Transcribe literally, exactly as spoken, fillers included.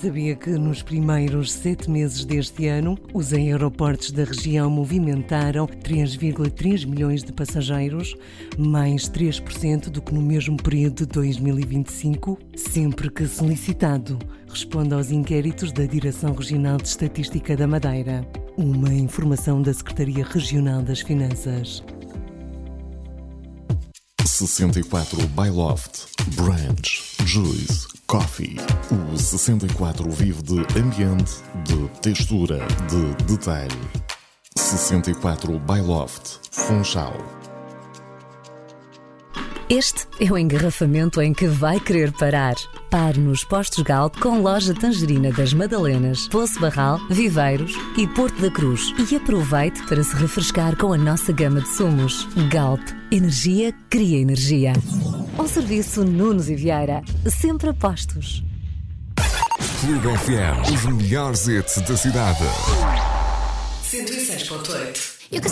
Sabia que nos primeiros sete meses deste ano, os aeroportos da região movimentaram três vírgula três milhões de passageiros, mais três por cento do que no mesmo período de dois mil e vinte e cinco? Sempre que solicitado, responde aos inquéritos da Direção Regional de Estatística da Madeira. Uma informação da Secretaria Regional das Finanças. sessenta e quatro by Loft, Branch, Juice, Coffee. O sessenta e quatro vive de ambiente, de textura, de detalhe. sessenta e quatro by Loft, Funchal. Este é o engarrafamento em que vai querer parar. Pare nos postos Galp com loja Tangerina das Madalenas, Poço Barral, Viveiros e Porto da Cruz. E aproveite para se refrescar com a nossa gama de sumos. Galp. Energia cria energia. Ao serviço Nunes e Vieira. Sempre a postos. Clube F M. Os melhores hits da cidade. cento e seis ponto oito.